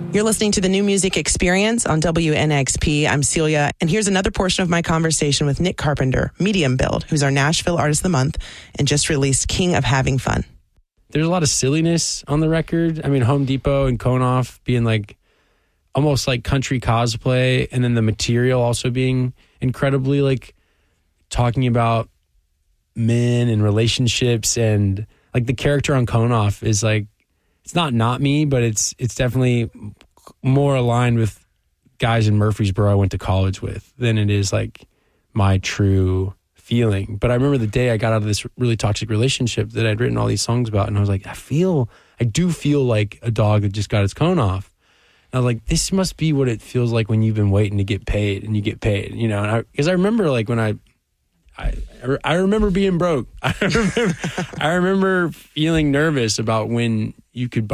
You're listening to the New Music Experience on WNXP. I'm Celia, and here's another portion of my conversation with Nick Carpenter, Medium Build, who's our Nashville Artist of the Month and just released King of Having Fun. There's a lot of silliness on the record. I mean, Home Depot and Konoff being like almost like country cosplay, and then the material also being incredibly like talking about men and relationships, and like the character on Konoff is like, it's not me, but it's definitely more aligned with guys in Murfreesboro I went to college with than it is like my true feeling. But I remember the day I got out of this really toxic relationship that I'd written all these songs about, and I was like, I do feel like a dog that just got its cone off. And I was like, this must be what it feels like when you've been waiting to get paid, and you get paid, you know? And because I remember like when I remember being broke. I remember feeling nervous about when you could buy